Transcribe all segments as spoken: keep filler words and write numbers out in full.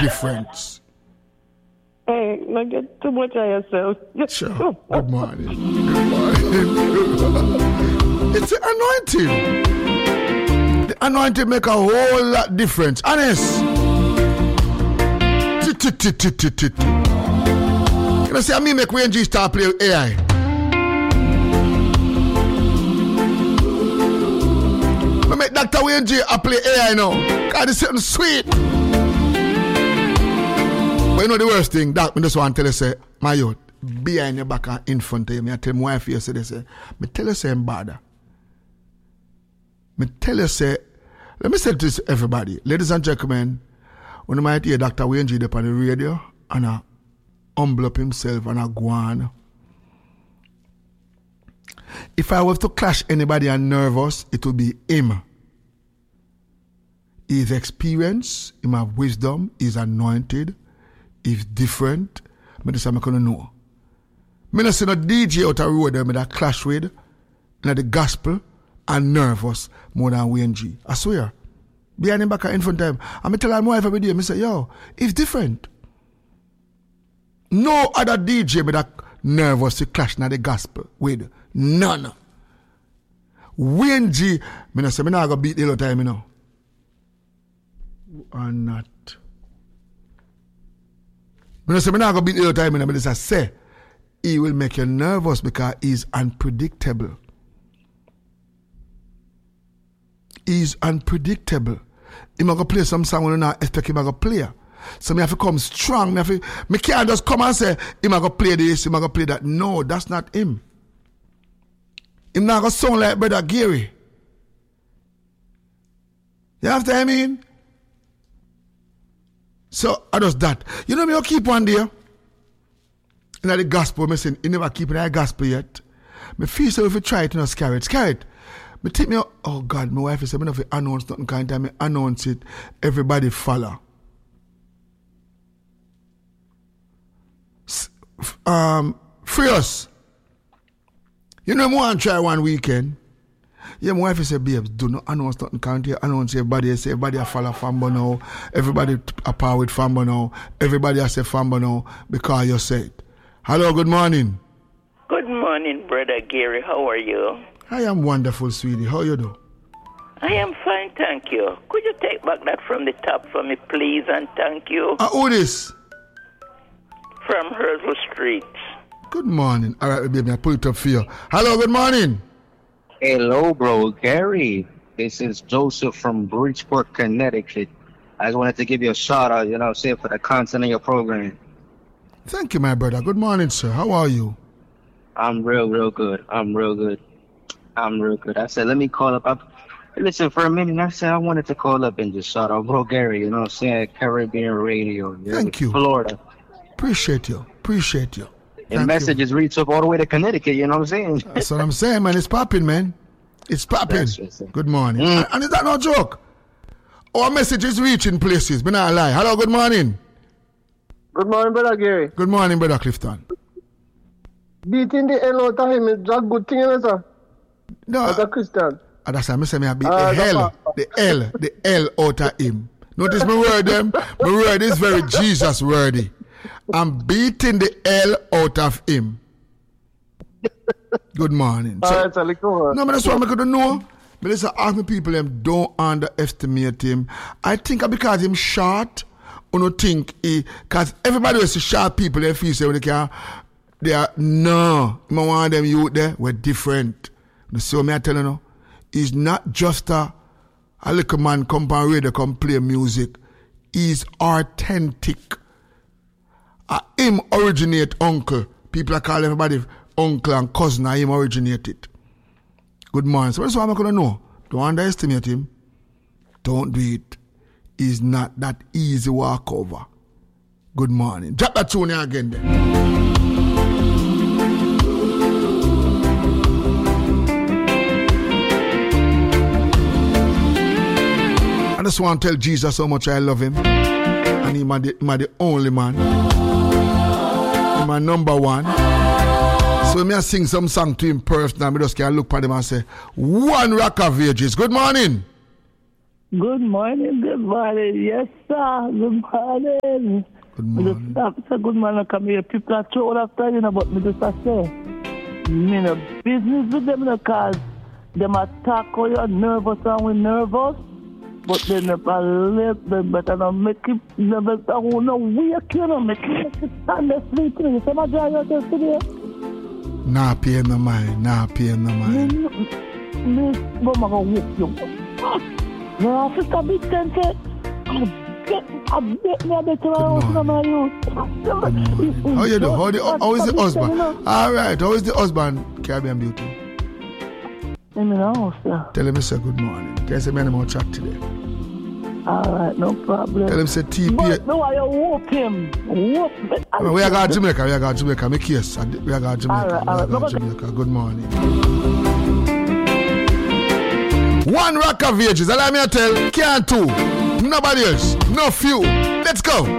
difference. Hey, don't get too much on yourself. Sure. Good morning. Good morning. It's the anointing. The anointing make a whole lot difference. Honest. You know, see, I mean, make Wayne G start play A I. I make Doctor Wayne G I play A I now. God, it's something sweet. But you know the worst thing, Doc, I just want to tell you, say, my youth, behind your back and in front of you, I tell my wife here, say, they say, I tell you, say, I'm bad. I tell you, say, let me say this to everybody. Ladies and gentlemen, when you might hear Doctor Wayne G up on the radio, and I humble up himself and I go on. If I was to clash anybody and nervous, it would be him. He's experienced, he have wisdom, he's anointed, he's different. But this I'm not going to know. I don't see no D J out the road there that clash with in the gospel and nervous more than Wayne G. I swear. Behind him back in front of him. I'm telling my wife every day, I say, yo, he's different. No other D J but that nervous to clash in the gospel with. None. Wayne G, I say, I'm not going to beat the whole time, you know. Or not. I say, I'm not going to beat the whole time, you know. But I say, he will make you nervous because he's unpredictable. He's unpredictable. He's going to play some song when you not expect him to play. So I have to come strong. I, have to, I can't just come and say, he's going to play this, he's going to play that. No, that's not him. He's not going to sound like Brother Gary. You have to, I mean? So, I just that. You know me, I'll keep one there. In the gospel, I say, you never keep in the gospel yet. I feel so if you try it, you know, scare it. Scare it. But take me out, oh God, my wife said, I don't announce nothing kind of time. I announce it, everybody follow. Um, free us. You know, I want to try one weekend. Yeah, my wife said, babes, do not announce nothing kind of announce everybody. Say, everybody a follow Fambo now. Everybody a par with Fambo now. Everybody a say Fambo now because you said. Hello, good morning. Good morning, Brother Gary. How are you? I am wonderful, sweetie. How you do? I am fine, thank you. Could you take back that from the top for me, please, and thank you? Uh, who this? From Herzl Street. Good morning. All right, baby, I pull it up for you. Hello, good morning. Hello, bro. Gary, this is Joseph from Bridgeport, Connecticut. I just wanted to give you a shout out, you know, say for the content of your program. Thank you, my brother. Good morning, sir. How are you? I'm real, real good. I'm real good. I'm real good. I said, let me call up. I, listen, for a minute, I said I wanted to call up and just shout out Bro Gary, you know what I'm saying? Caribbean Radio. Thank you. Florida. Appreciate you. Appreciate you. And messages you. reach up all the way to Connecticut, you know what I'm saying? That's what I'm saying, man. It's popping, man. It's popping. Good morning. Mm. And, and is that no joke? Our message is reaching places. But not lie. Hello, good morning. Good morning, Brother Gary. Good morning, Brother Clifton. Beating the hell out of him is a good thing, you know, sir? No. As a Christian. And that's why I say I beat uh, the hell, the hell, the hell out of him. Notice my word, them. My word is very Jesus worthy. I'm beating the hell out of him. Good morning. So, All right, so go no, but that's what I couldn't know. But listen, ask me people, them don't underestimate him. I think because him short, you don't think he, because everybody was short people, they feel say when they can, they are, no, I want them youth there, we're different. You see what I tell you now? He's not just a, a little man come on radio, come play music. He's authentic. Uh, him originate uncle. People are calling everybody uncle and cousin, him originated. Good morning. So that's what I'm going to know. Don't underestimate him. Don't do it. He's not that easy walkover. Good morning. Drop that tune again then. I just want to tell Jesus how much I love him. And he's my, my the only man. He's my number one. So when I sing some song to him personally, I just can look at him and say, one rock of ages. Good morning. Good morning, good morning. Yes, sir. Good morning. Good morning. I just say good morning. Come here. People are throwing after you, but me just say, me no business with them because them attack how you're nervous and we nervous. But they never let them better not make it never no weak, you know, make it stand there sleeping. You say my dry out yesterday? Nah pay no mind, nah pay no mind. Me, mama go whoop you. No, sister big ten say, I bet me a better house than my youth. How you do? How, the, how is the husband? Alright, how is the husband, Caribbean Beauty? I'm in the house, sir. Tell him I say good morning. Can I say me and him on chat today? Alright, no problem. Tell him say T P. But no, I whoop him. Whoop him. We are going to Jamaica, we are going to Jamaica. Make case. We are going to Jamaica. All right, all right. We are going to Jamaica. Good morning. One rock of ages. Allow me to tell. Can't two. Nobody else. No few. Let's go.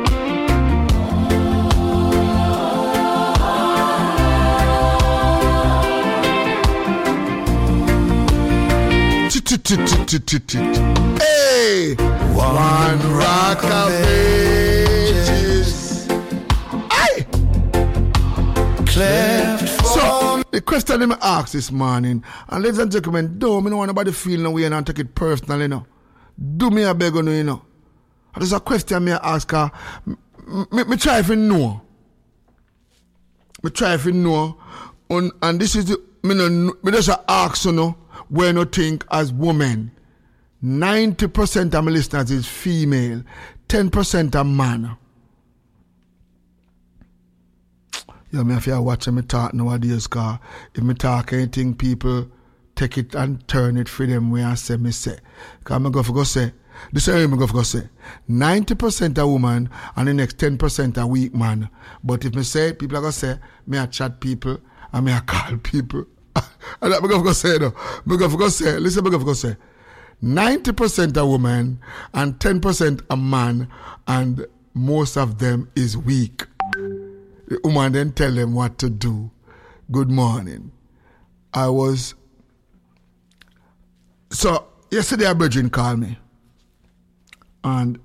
Hey, one rock of ages. Hey, so the question that I asked this morning, and ladies and gentlemen, don't me know nobody feel no way and I take it personally, you know. Do me a beg on you know. There's a question me ask her. Me, me try if you know. Me try if you know, and, and this is the me no me just ask you know. When you think as women, ninety percent of my listeners is female, ten percent are man. You know, if you watch me talk nowadays, because if me talk anything, people take it and turn it for them when I say me say. Because I'm going to go say, this is what I'm going to say. ninety percent are woman and the next ten percent are weak man. But if me say it, people are going to say, me I chat people and me I call people. And I'm going to say, no. I'm going to say, listen, I'm going to say, ninety percent are women and ten percent are man, and most of them is weak. The woman then tell them what to do. Good morning. I was, so yesterday a virgin called me, and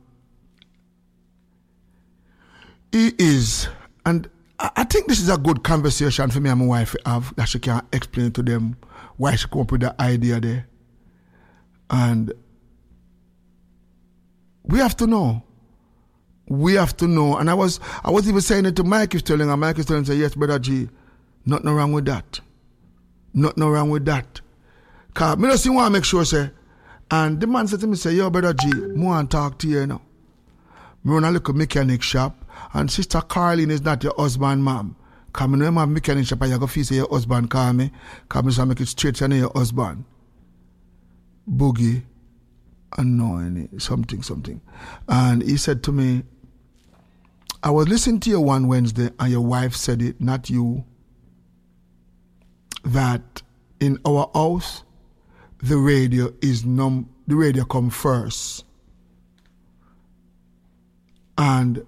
he is, and I think this is a good conversation for me and my wife to have, that she can explain to them why she come up with the idea there. And we have to know. We have to know. And I was I was even saying it to Mike, is telling her, Mike is telling her, yes, brother G, nothing wrong with that. Nothing wrong with that. Because I just want to make sure, say, and the man said to me, say, yo, brother G, I want to talk to you now. I run a little mechanic shop. And Sister Carlene is not your husband, ma'am. Because I know you have mechanic shop and you go feel say your husband call me. Because I make it straight to your husband. Boogie. Annoying. Something, something. And he said to me, I was listening to you one Wednesday and your wife said it, not you, that in our house, the radio is num the radio come first. And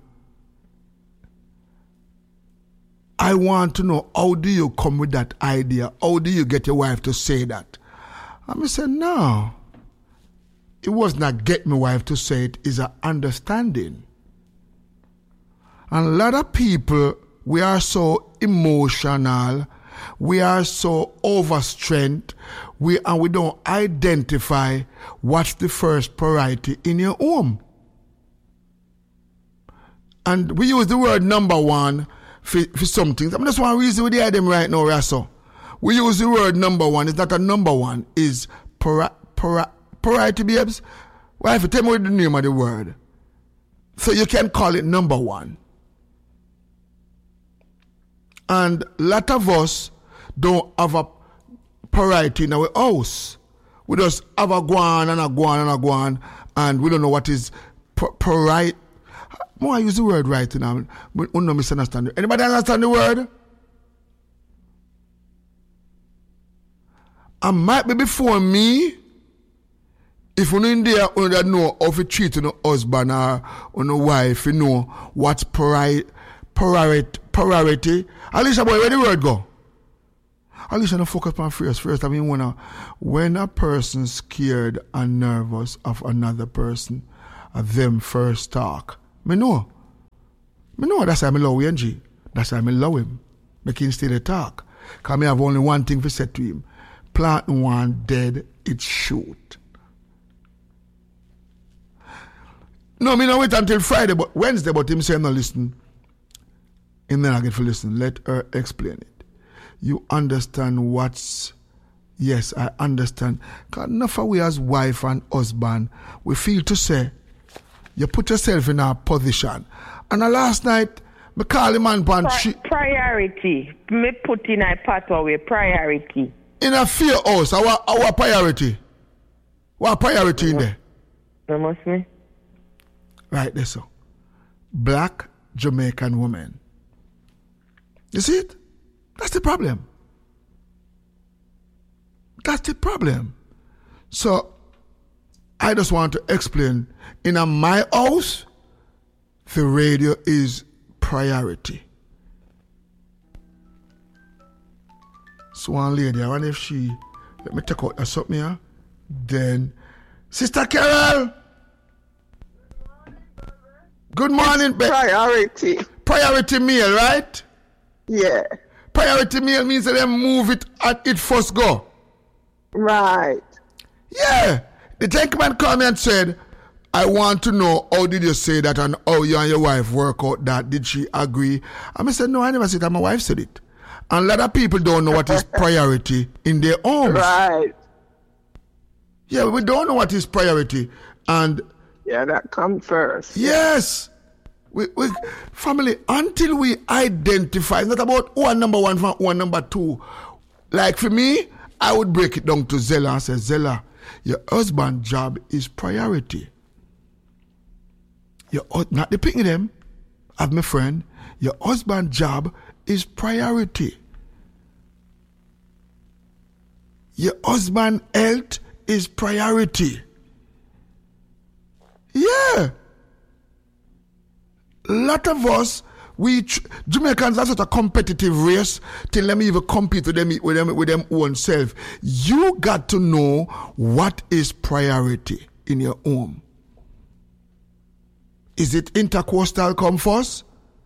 I want to know, how do you come with that idea? How do you get your wife to say that? And I said, no. It was not get my wife to say it, it's an understanding. And a lot of people, we are so emotional, we are so overstrength, we, and we don't identify what's the first priority in your home. And we use the word number one for, for something. I mean, that's one reason we hear them right now, Rasso. We use the word number one. It's not a number one. It's para, para, priority, babes. Well, if you tell me the name of the word, so you can call it number one. And a lot of us don't have a priority in our house. We just have a guan and a guan and a guan, and we don't know what is priority. More I use the word right now. We don't misunderstand it. Anybody understand the word? I might be before me. If you're in there, you don't know how to treat your husband or your wife, you know what's priority. Priority. Alicia, boy, where the word go? Alicia, no focus on first. First, I mean, when a, when a person's scared and nervous of another person, of them first talk. Me know. Me know that's why I love N G. That's why I love him. Make him still talk. Because I have only one thing to say to him. Plant one dead, it shoot. No, me not wait until Friday, but Wednesday, but him say no listen. And then I get to listen. Let her explain it. You understand what's... Yes, I understand. Because enough of we as wife and husband, we feel to say, you put yourself in a position. And uh, last night, me call him man pan Pri- priority. Me put in a part away, priority. In a fear house, our, our priority. What priority in there? That must me. Right there, so. Black Jamaican woman. You see it? That's the problem. That's the problem. So, I just want to explain, in a, my house, the radio is priority. So one lady, I wonder if she, let me take out a something here. Then, Sister Carol! Good morning, babe. Priority. Priority meal, right? Yeah. Priority meal means that they move it at it first go. Right. Yeah. The gentleman called me and said, I want to know how did you say that and how you and your wife work out that. Did she agree? And I said, no, I never said that. My wife said it. And a lot of people don't know what is priority in their homes. Right. Yeah, we don't know what is priority. And yeah, that comes first. Yes. We, we family, until we identify, it's not about one number one from one number two. Like for me, I would break it down to Zella and say, Zella, your husband's job is priority. Your, not the picking them, of my friend, your husband's job is priority. Your husband's health is priority. Yeah. A lot of us, we tr- Jamaicans are such a competitive race till them even compete with them with them with them own self. You got to know what is priority in your home. Is it intercoastal come first?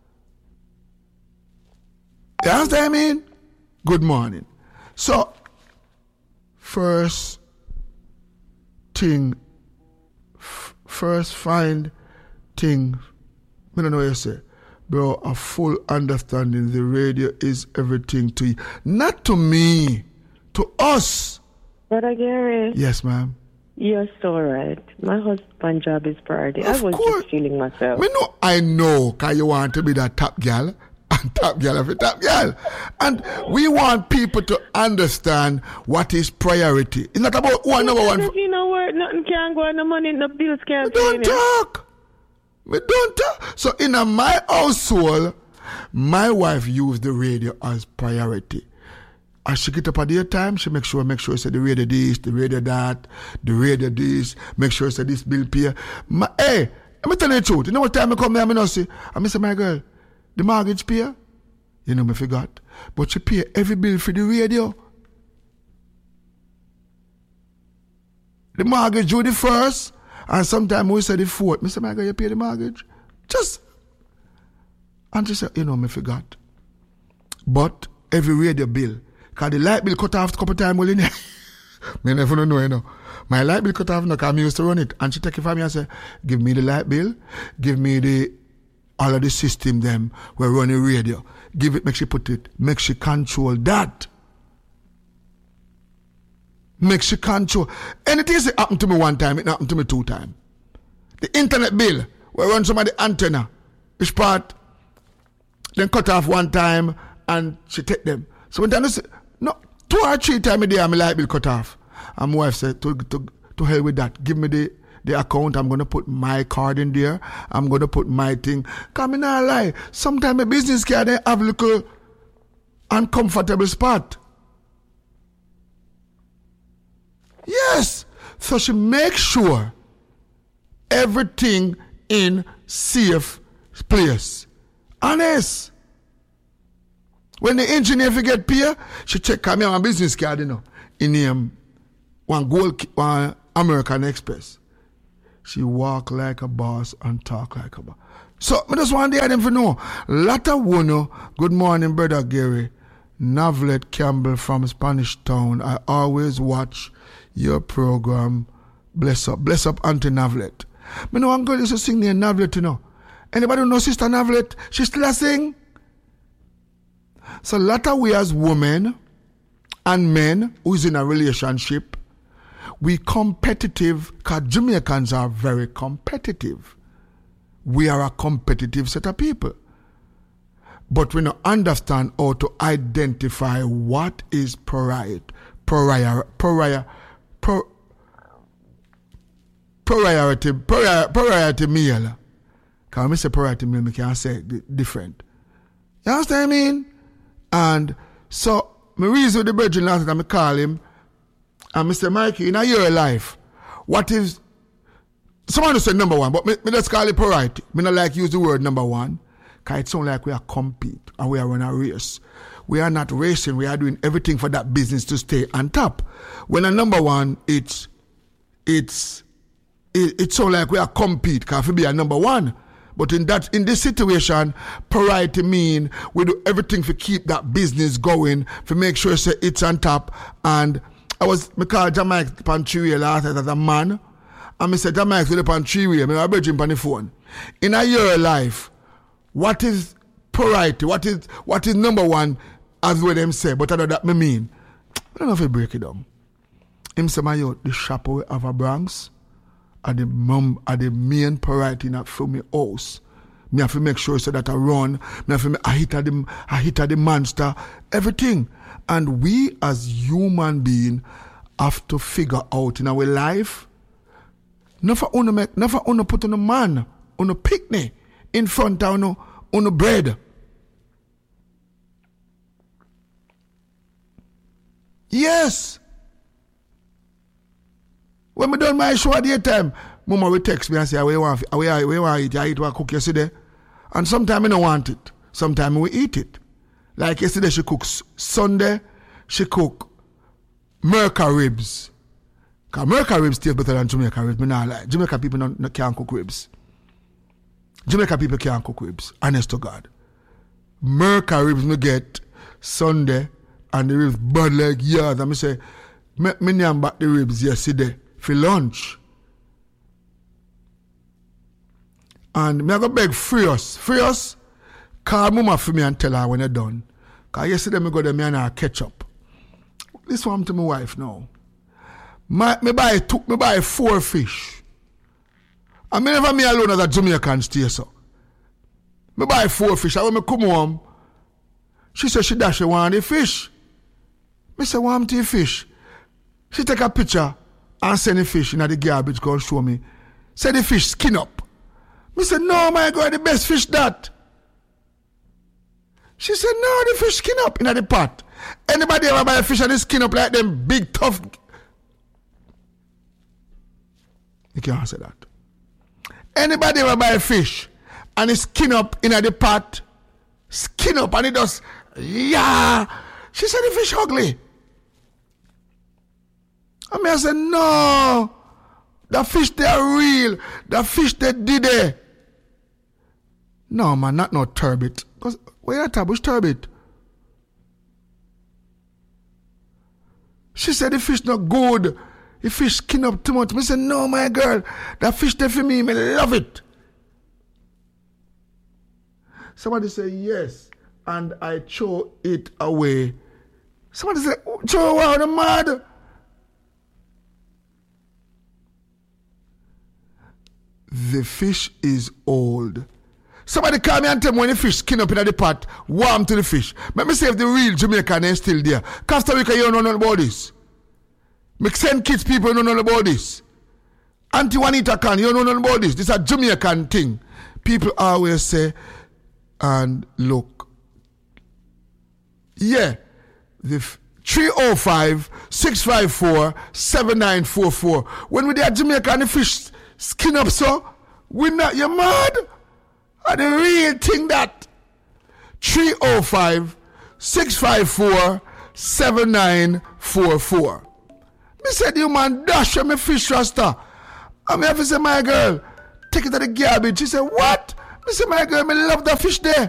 You understand what I mean? Good morning. So, first thing, f- first find thing, I don't know what you say. Bro, a full understanding the radio is everything to you. Not to me, to us. Brother Gary. Yes, ma'am. You're so right. My husband's job is priority. Of I was course. just feeling myself. Me know, I know, because you want to be that top girl. And top girl of a top girl. And we want people to understand what is priority. It's not about one number one. If you know where nothing can go and the money, no bills can't We don't talk. We don't talk. So in a, my household, my wife used the radio as priority. As she get up at the time, she make sure, make sure say the radio this, the radio that, the radio this, make sure say this bill pay. My, hey, let me tell you the truth. You know what time I come here, I not say, I say, my girl, the mortgage pay, you know me forgot, but she pay every bill for the radio. The mortgage due the first, and sometimes we say the fourth. I say, my girl, you pay the mortgage? Just, and she said, you know me forgot. But every radio bill, because the light bill cut off a couple of times, well, in me never know, you know. My light bill cut off, no, because I used to run it. And she take it from me and say, give me the light bill, give me the, all of the system them, we're running radio. Give it, make she put it, make she control that. Make she control. Anything that happened to me one time, it happened to me two times. The internet bill, we run some of the antenna, which part, then cut off one time, and she take them. So when I say, no, two or three times a day, my light bill cut off. And my wife said, to, to, to hell with that. Give me the, the account. I'm going to put my card in there. I'm going to put my thing. Come in, I lie. Sometimes a business card, they have a little uncomfortable spot. Yes. So she makes sure everything in safe place. Honest. When the engineer forget pay, she check come here on business card, you know, in um, one gold, one American Express. She walk like a boss and talk like a boss. So, I just want to hear them for know. Lot of one, good morning, Brother Gary. Navlet Campbell from Spanish Town. I always watch your program. Bless up. Bless up, Auntie Navlet. I know one girl used to sing near Navlet, you know. Anybody know Sister Navlet? She still a sing? So, lot of we as women and men who's in a relationship, we competitive, because Jamaicans are very competitive. We are a competitive set of people. But we don't understand how to identify what is priority, priority, priority, priority, priority meal. Because when I say priority meal, I can't say it different. You understand what I mean? And so, I reason with the virgin last time I call him, and Mister Mikey, in a your life, what is, someone said number one, but me, me just call it priority. Me not like use the word number one, because it sounds like we are compete and we are on a race. We are not racing, we are doing everything for that business to stay on top. When a number one, it's, it's, it, it sounds like we are compete, because we be a number one. But in that, in this situation, priority mean we do everything to keep that business going, to make sure it's on top. And I was, I called Jamaica Pantriway last night as a man, and I said, Jamaica to the Pantriway, I was on the phone. In a year life, what is priority? What is what is number one, as what them say? But I know that me mean. I don't know if I break it down. Him say, my youth, the shop we have a Bronx, At the mom, at the main priority not for me house. Me have to make sure so that I run. Me have to make, I hit at the I hit at the monster. Everything. And we as human beings have to figure out in our life. Never wanna make never wanna put on a man on a picnic in front of no on a bread. Yes. When I done my show at the time, Mama will text me and say, where want where where want eat? I eat what I cook yesterday. And sometimes I don't want it. Sometimes we eat it. Like yesterday she cooks Sunday, she cook Merca ribs. Because Merca ribs taste better than Jamaica ribs. Me not like. Jamaica people not, not can't cook ribs. Jamaica people can't cook ribs. Honest to God. Merca ribs me get Sunday and the ribs bad like yards. And me say, me, me name back the ribs yesterday for lunch. And me I go beg free us. Free us. Call mama for me and tell her when you're done. Because yesterday me go there, me and her ketchup. This one to my wife now. My, me buy two, me buy four fish. And me never me alone as a Jamaican stay so. Me buy four fish. And when me come home, she said she dash she want the fish. Me say, want the fish? She take a picture and send the fish in the garbage, go and show me. Say the fish skin up. Me say, no, my God, the best fish that. She said, no, the fish skin up in the pot. Anybody ever buy a fish and the skin up like them big tough? You can't answer that. Anybody ever buy a fish and the skin up in the pot? Skin up and it does, yeah. She said the fish ugly. I mean, I said, no. The fish, they are real. The fish, they did it. No, man, not no turbot. Because where are tabush turbot? She said the fish not good. The fish skin up too much. I said, no, my girl. The fish there for me. I love it. Somebody said, yes. And I throw it away. Somebody said, throw away the mad. The fish is old. Somebody call me and tell me when the fish skin up in the pot, warm to the fish. Let me see if the real Jamaican is still there. Costa Rica, you don't know nothing about this. Make send kids people, you don't know nothing about this. Auntie Juanita can, you don't know nothing about this. This is a Jamaican thing. People always say, and look. Yeah. The three oh five, six five four, seven nine four four. When we there Jamaica and the fish skin up so, we not, you mad? And the real thing that three oh five, six five four, seven nine four four. Me said, you man dash me fish rasta. I mean, if I say, my girl, take it to the garbage. She said, what? I say, my girl, me love that fish there.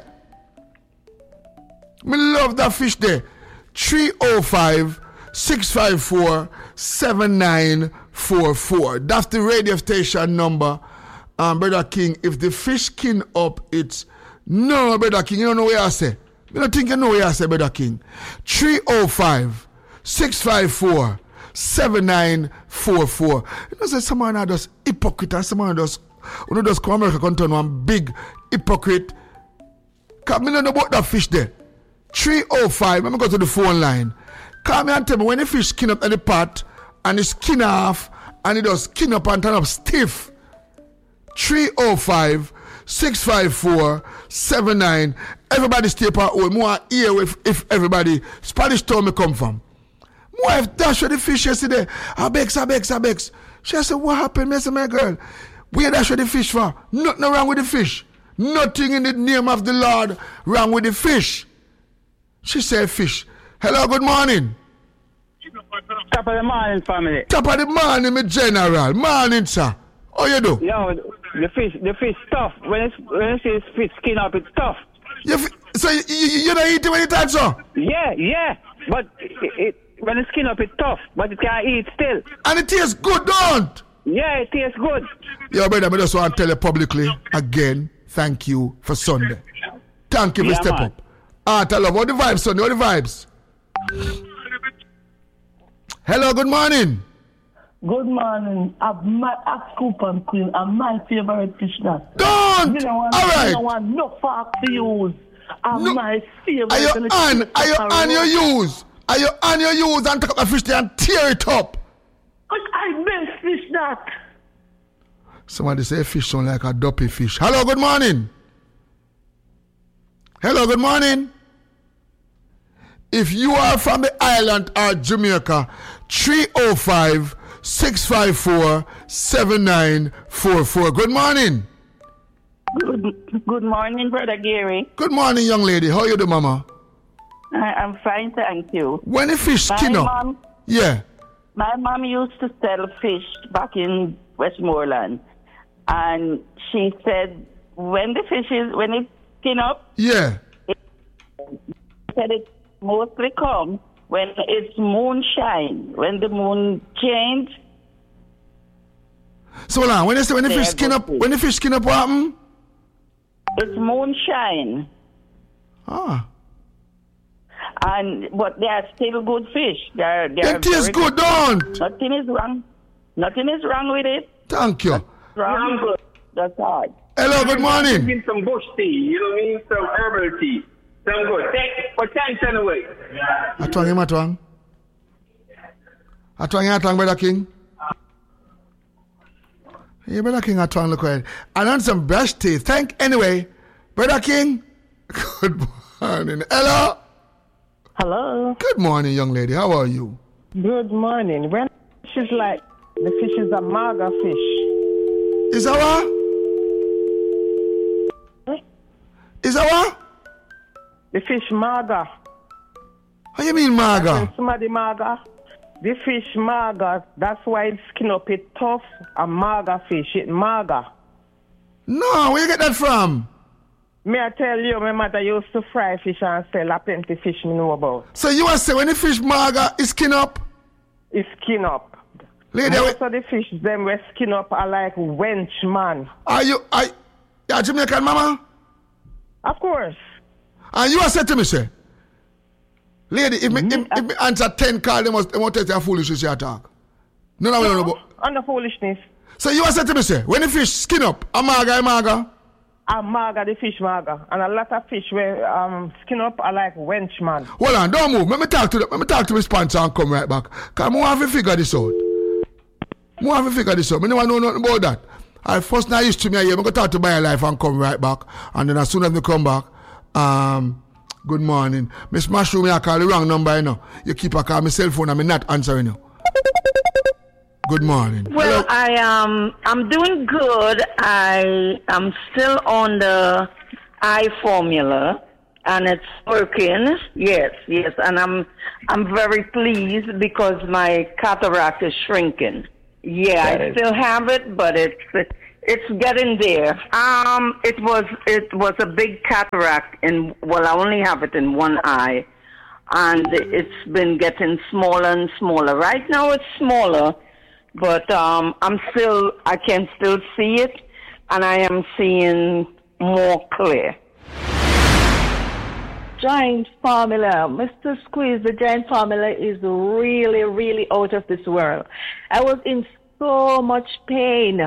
Me love that fish there. three oh five, six five four, seven nine four four. That's the radio station number. Um, Brother King, if the fish skin up, it's... No, Brother King, you don't know what I say. You don't think you know what I say, Brother King. three oh five, six five four, seven nine four four. You know, say someone that does hypocrite and someone that does... You know, does come America come turn one big hypocrite. Because I don't know about that fish there. three oh five, let me go to the phone line. Call me and tell me when the fish skin up in the pot and it skin off and it does skin up and turn up stiff. three oh five, six five four, seven nine. Everybody stay up at home. More here if, if everybody Spanish town me come from. More if dash with the fish yesterday. I begs, I begs, I begs. She said, what happened, Mister My girl? Where dash with the fish for? Nothing wrong with the fish. Nothing in the name of the Lord wrong with the fish. She said fish. Hello, good morning. Top of the morning, family. Top of the morning, my general. Morning, sir. How you do? Yo, the fish, the fish tough. When it's when it's, it's fish skin up, it's tough. You f- so you, you, you don't eat it when you touch so? Yeah, yeah. But it, it, when it's skin up, it's tough. But it can eat still. And it tastes good, don't? Yeah, it tastes good. Yo, brother, I just want to tell you publicly again, thank you for Sunday. Thank you for Yeah, step man. up. Ah, tell them, what the vibes, Sunday? What the vibes? Hello, good morning. Good morning. I've my ask coupon queen and my favorite fish that. Don't! You know what? All right. You know what? No fork to use. I'm No. my favorite. Are you And it's on? just Are you a on your roll. use? Are you on your use and take up a fish there and tear it up? But I best fish that. Somebody say fish sound like a duppy fish. Hello, good morning. Hello, good morning. If you are from the island or Jamaica, three oh five, six five four, seven nine four four. Good morning. Good, good morning, Brother Gary. Good morning, young lady. How you do, mama? I, I'm fine, thank you. When the fish My skin up? mom, Yeah. my mom used to sell fish back in Westmoreland, and she said when the fish is when it skin up, Yeah. said it mostly come when it's moonshine, when the moon change. So hold on, when they say when the They fish are skin good up, fish. when the fish skin up, what happen? It's moonshine, Ah. and but they are still good fish. They are. They are It tastes very good, don't? Nothing is wrong. Nothing is wrong with it. Thank you. Wrong. good. That's all. Hello, good morning. Give some bush tea, you know what I mean? Some herbal tea. Some good. Take for ten cents away. Atwang him, atwang. Atwang him, atwang, Brother King. Yeah, Brother King, atwang, look at it. And on some brush tea. Thank, anyway. Brother King, good morning. Hello. Hello. Good morning, young lady. How are you? Good morning. When fish is like, the fish is a maga fish. Is that what? Is that what? The fish maga. How you mean, When Marga? somebody maga, the fish maga, that's why it's skin up it tough. A maga fish, it maga. No, where you get that from? May I tell you, my mother used to fry fish and sell a plenty fish me know about. So you want to say when the fish Marga is skin up? It's skin up. Lady, Most of the fish, them were skin up are like wench man. are you, are you a Jamaican mama? Of course. And you are said to me, say, lady, if me, if, if me answer ten calls, they must, they won't tell you foolishness you talk. No, no, no, no. But, On the foolishness. so you are said to me, say, when the fish skin up, a Marga, a Marga? A maga, the fish maga. And a lot of fish where um, skin up are like wench man. Hold on, don't move. Let me talk to the, let me talk to my sponsor and come right back. Because I want to figure this out. I want to figure this out. I never know nothing about that. I first now used to me here. I'm going to talk to my life and come right back. And then as soon as I come back, um, good morning. Miss Mushroom, I call the wrong number, you know. You keep a call my cell phone and I'm not answering you. Good morning. Well, I um, I'm doing good. I am still on the eye formula, and it's working. Yes, yes, and I'm I'm very pleased because my cataract is shrinking. Yeah, That I is- still have it, but it's it's getting there. Um, it was it was a big cataract in. Well, I only have it in one eye, and it's been getting smaller and smaller. Right now, it's smaller, but um, I'm still I can still see it, and I am seeing more clear. Giant formula. Mister Squeeze, the giant formula is really, really out of this world. I was in so much pain.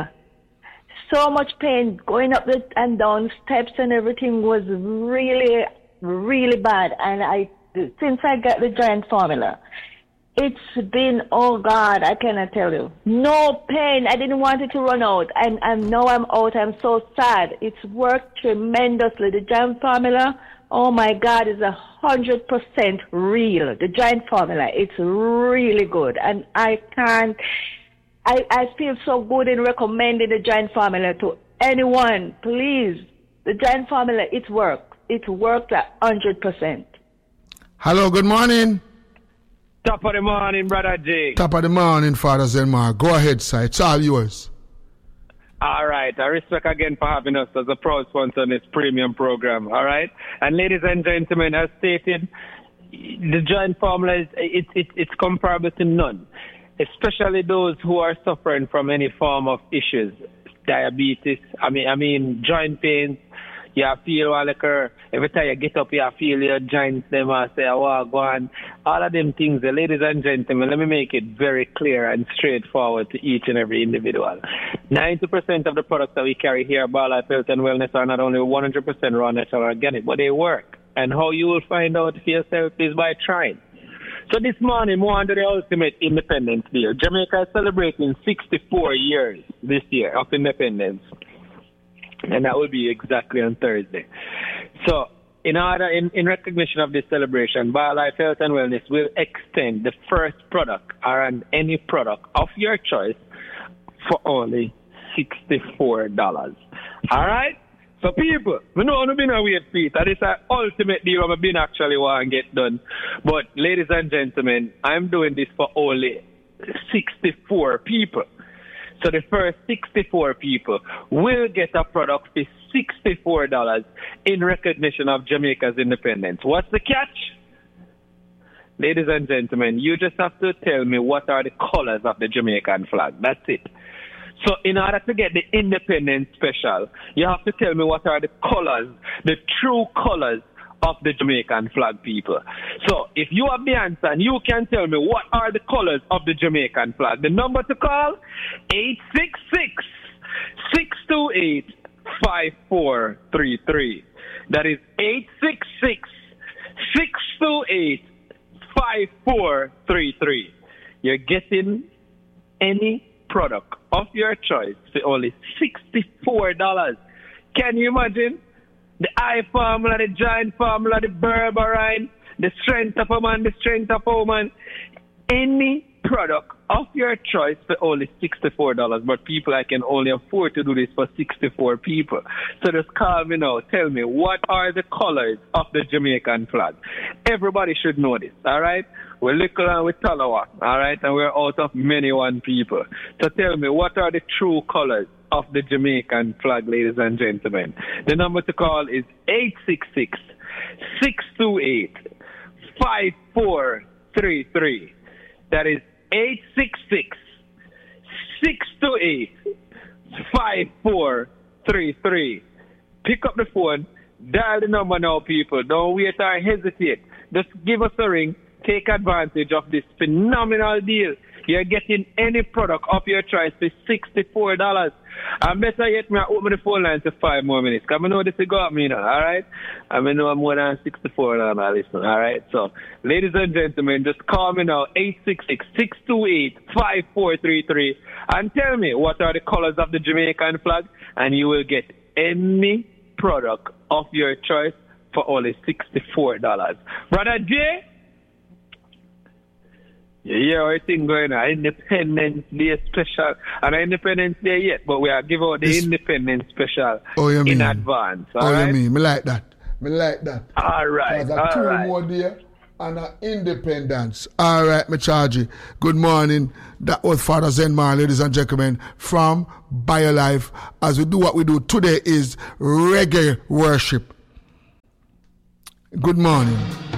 So much pain. Going up the, and down steps and everything was really, really bad. And I, since I got the giant formula, it's been, oh God, I cannot tell you. No pain. I didn't want it to run out. And, and now I'm out. I'm so sad. It's worked tremendously. The giant formula, oh my God, is a hundred percent real. The giant formula, it's really good. And I can't, I, I feel so good in recommending the giant formula to anyone. Please, the giant formula, it works. It works a hundred percent. Hello, good morning. Top of the morning, Brother J. Top of the morning, Father Zelmar. Go ahead, sir. It's all yours. All right. I respect again for having us as a proud sponsor on this premium program. All right. And ladies and gentlemen, as stated, the giant formula is it, it, it's comparable to none, especially those who are suffering from any form of issues, diabetes. I mean, I mean, joint pains. You feel all like her, every time you get up, you feel your joints, them and say, oh, go on. All of them things, uh, ladies and gentlemen, let me make it very clear and straightforward to each and every individual. ninety percent of the products that we carry here at BioLife Health and Wellness are not only one hundred percent raw, natural, organic, but they work. And how you will find out for yourself is by trying. So this morning, we're under the ultimate Independence Day. Jamaica is celebrating sixty-four years this year of independence. And that will be exactly on Thursday. So, in order, in, in recognition of this celebration, BioLife Health and Wellness will extend the first product or an, any product of your choice for only sixty-four dollars. All right? So, people, we know I'm been a wait feet. That is an ultimate deal I've been actually want to get done. But, ladies and gentlemen, I'm doing this for only sixty-four people. So the first sixty-four people will get a product for sixty-four dollars in recognition of Jamaica's independence. What's the catch? Ladies and gentlemen, you just have to tell me what are the colors of the Jamaican flag. That's it. So in order to get the independence special, you have to tell me what are the colors, the true colors of the Jamaican flag, people. So if you have the answer and you can tell me what are the colors of the Jamaican flag, the number to call, eight six six, six two eight, five four three three. That is eight six six, six two eight, five four three three. You're getting any product of your choice for only sixty-four dollars. Can you imagine? The eye formula, the giant formula, the berberine, the strength of a man, the strength of a woman. Any product of your choice for only sixty-four dollars. But people, I can only afford to do this for sixty-four people. So just call me now. Tell me, what are the colors of the Jamaican flag? Everybody should know this, all right? We're little and we're Talawa, all right? And we're out of many one people. So tell me, what are the true colors of the Jamaican flag, ladies and gentlemen? The number to call is eight six six, six two eight, five four three three. That is eight six six, six two eight, five four three three. Pick up the phone, dial the number now, people. Don't wait or hesitate. Just give us a ring. Take advantage of this phenomenal deal. You're getting any product of your choice for sixty-four dollars. And better yet, me I open the phone line to five more minutes. Because I know this will go up me now, all right? I know I'm more than sixty-four now, now listen, all right? So, ladies and gentlemen, just call me now, eight six six, six two eight, five four three three, and tell me what are the colors of the Jamaican flag, and you will get any product of your choice for only sixty-four dollars. Brother Jay? Yeah, everything going on. Independence Day special. And Independence Day yet, but we are giving out the It's, Independence special oh, you in mean? advance. All oh, right? you mean? Me like that. Me like that. All right. There's All two right. more there. and uh, independence. All right, Machaji. Good morning. That was Father Zenmar, ladies and gentlemen, from BioLife. As we do what we do today is reggae worship. Good morning.